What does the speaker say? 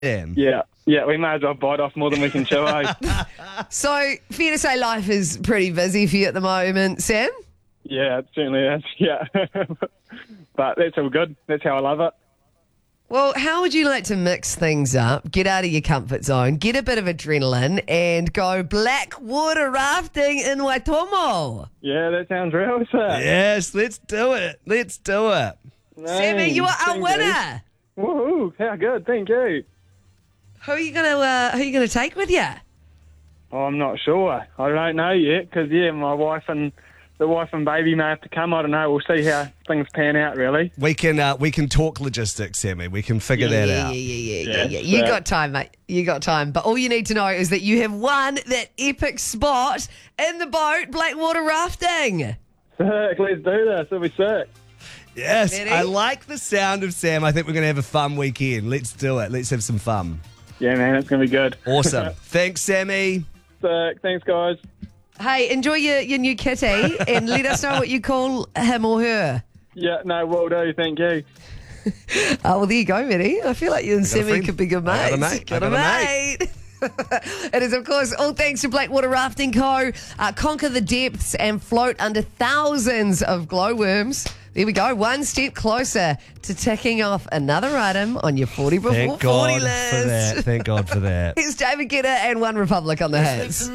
Yeah, we may as well bite off more than we can chew, eh? So, fair to say life is pretty busy for you at the moment, Sam? Yeah, it certainly is, yeah. But that's all good. That's how I love it. Well, how would you like to mix things up, get out of your comfort zone, get a bit of adrenaline, and go black water rafting in Waitomo? Yeah, that sounds real, sir. Yes, let's do it. Let's do it. Sammy, you are our winner. Woohoo! How good, thank you. Who are you gonna take with you? Oh, I'm not sure. I don't know yet because my wife and baby may have to come. I don't know. We'll see how things pan out. Really, We can talk logistics, Sammy. We can figure that out. Yeah. You got time, mate. You got time. But all you need to know is that you have won that epic spot in the boat, Blackwater rafting. Sick. Let's do this. It'll be sick. Yes, Ready? I like the sound of Sam. I think we're going to have a fun weekend. Let's do it. Let's have some fun. Yeah, man, it's gonna be good. Awesome. Thanks, Sammy. Sick. Thanks, guys. Hey, enjoy your new kitty and let us know what you call him or her. Yeah, no, will do. Thank you. Oh, well, there you go, Mitty. I feel like you and got a Sammy friend. could be good I got a mates. mate. I got a mate. It is, of course, all thanks to Blackwater Rafting Co. Conquer the depths and float under thousands of glowworms. There we go, one step closer to ticking off another item on your 40 before Thank 40 God list. for that. Thank God for that. It's David Guetta and One Republic on the hits.